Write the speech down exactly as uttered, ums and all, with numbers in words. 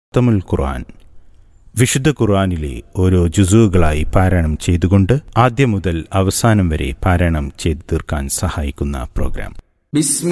തമുൽ ഖുർആൻ, വിശുദ്ധ ഖുർആനിലെ ഓരോ ജുസുകളായി പാരായണം ചെയ്തുകൊണ്ട് ആദ്യം മുതൽ അവസാനം വരെ പാരായണം ചെയ്തു തീർക്കാൻ സഹായിക്കുന്ന പ്രോഗ്രാം.